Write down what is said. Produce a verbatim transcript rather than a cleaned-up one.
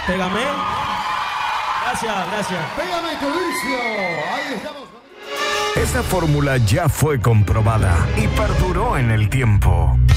Pégame. Gracias, gracias. Pégame tu vicio. Ahí estamos. Esta fórmula ya fue comprobada y perduró en el tiempo.